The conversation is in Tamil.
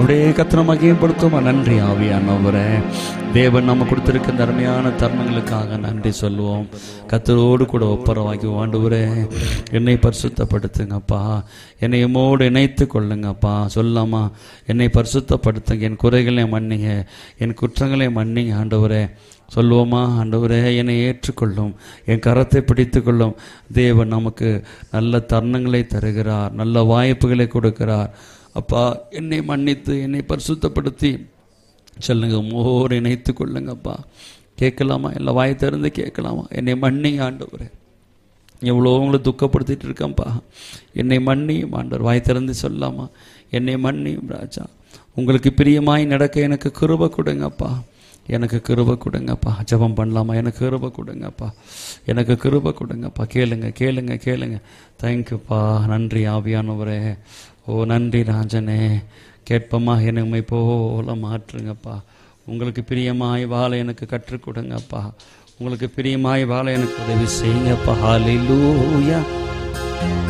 அப்படியே கர்த்தரை மகிமைப்படுத்துமா. நன்றி ஆவியானவரே. தேவன் நம்ம கொடுத்திருக்க அருமையான தருணங்களுக்காக நன்றி சொல்லுவோம். கர்த்தரோடு கூட ஒப்புரவாக்கி ஆண்டவரே என்னை பரிசுத்தப்படுத்துங்கப்பா, என்னை எம்மோடு இணைத்து கொள்ளுங்கப்பா. சொல்லாமா, என்னை பரிசுத்தப்படுத்துங்க, என் குறைகளை மன்னிங்க, என் குற்றங்களை மன்னிங்க ஆண்டவரே. சொல்லுவோமா, ஆண்டவரே என்னை ஏற்றுக்கொள்ளும், என் கரத்தை பிடித்து கொள்ளும். தேவன் நமக்கு நல்ல தருணங்களை தருகிறார், நல்ல வாய்ப்புகளை கொடுக்கிறார். அப்பா, என்னை மன்னித்து என்னை பரிசுத்தப்படுத்தி சொல்லுங்க, மோர் இணைத்து கொள்ளுங்கப்பா. கேட்கலாமா? எல்லாம் வாய் திறந்து கேட்கலாமா? என்னை மன்னிங்க ஆண்டவரே, எவ்வளோ உங்களை துக்கப்படுத்திட்டு இருக்கேன்ப்பா, என்னை மன்னியும் ஆண்டவர். வாய் திறந்து சொல்லாமா, என்னை மன்னியும் ராஜா, உங்களுக்கு பிரியமாய் நடக்க எனக்கு கிருபை கொடுங்கப்பா, எனக்கு கிருபை கொடுங்கப்பா. ஜெபம் பண்ணலாமா? எனக்கு கிருபை கொடுங்கப்பா, எனக்கு கிருபை கொடுங்கப்பா. கேளுங்க கேளுங்க கேளுங்க. தேங்க்யூப்பா. நன்றி ஆவியானவரே. ஓ நன்றி ராஜனே. கேட்பமா, என்னை உம்மை போல மாற்றுங்கப்பா. உங்களுக்கு பிரியமாய் வாழ எனக்கு கற்றுக் கொடுங்கப்பா. உங்களுக்கு பிரியமாய் வாழ எனக்கு உதவி செய்யுங்கப்பா. ஹல்லேலூயா.